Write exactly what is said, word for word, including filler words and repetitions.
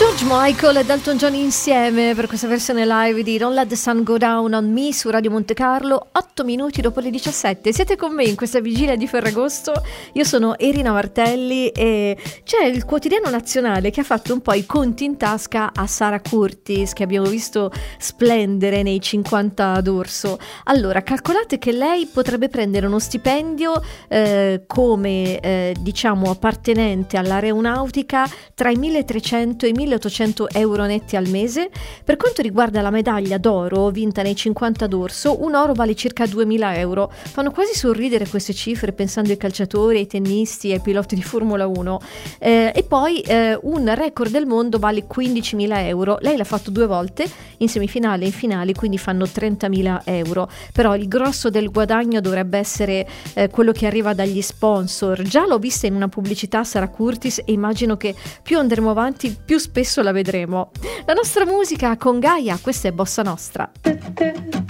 George Michael e Elton John insieme per questa versione live di Don't Let the Sun Go Down on Me su Radio Monte Carlo, otto minuti dopo le diciassette. Siete con me in questa vigilia di Ferragosto. Io sono Irina Martelli e c'è il quotidiano nazionale che ha fatto un po' i conti in tasca a Sara Curtis, che abbiamo visto splendere nei cinquanta d'orso. Allora, calcolate che lei potrebbe prendere uno stipendio eh, come eh, diciamo appartenente all'aeronautica tra i milletrecento e i milleottocento euro netti al mese. Per quanto riguarda la medaglia d'oro vinta nei cinquanta d'orso, un oro vale circa duemila euro. Fanno quasi sorridere queste cifre pensando ai calciatori, ai tennisti, ai piloti di Formula uno. Eh, e poi eh, un record del mondo vale quindicimila euro. Lei l'ha fatto due volte, in semifinale e in finale, quindi fanno trentamila euro. Però il grosso del guadagno dovrebbe essere eh, quello che arriva dagli sponsor. Già l'ho vista in una pubblicità Sara Curtis e immagino che più andremo avanti più spesso la vedremo. La nostra musica con Gaia, questa è Bossa Nostra.